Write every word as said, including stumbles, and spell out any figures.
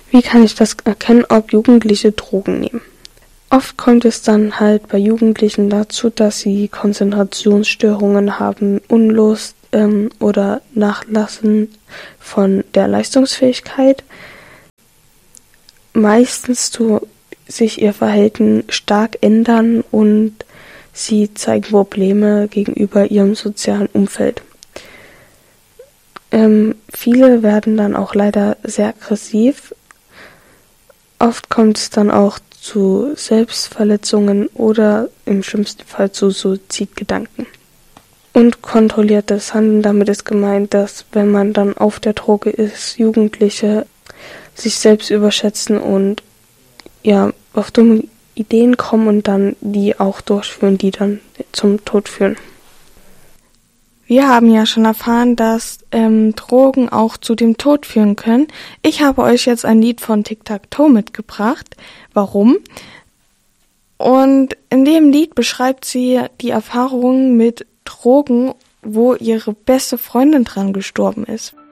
Wie kann ich das erkennen, ob Jugendliche Drogen nehmen? Oft kommt es dann halt bei Jugendlichen dazu, dass sie Konzentrationsstörungen haben, Unlust ähm, oder Nachlassen von der Leistungsfähigkeit. Meistens tut sich ihr Verhalten stark ändern und sie zeigen Probleme gegenüber ihrem sozialen Umfeld. Ähm, viele werden dann auch leider sehr aggressiv. Oft kommt es dann auch zu Selbstverletzungen oder im schlimmsten Fall zu Suizidgedanken. Und kontrolliertes Handeln, damit ist gemeint, dass wenn man dann auf der Droge ist, Jugendliche sich selbst überschätzen und ja auf dumme Ideen kommen und dann die auch durchführen, die dann zum Tod führen. Wir haben ja schon erfahren, dass ähm, Drogen auch zu dem Tod führen können. Ich habe euch jetzt ein Lied von Tic-Tac-Toe mitgebracht. Warum? Und in dem Lied beschreibt sie die Erfahrungen mit Drogen, wo ihre beste Freundin dran gestorben ist.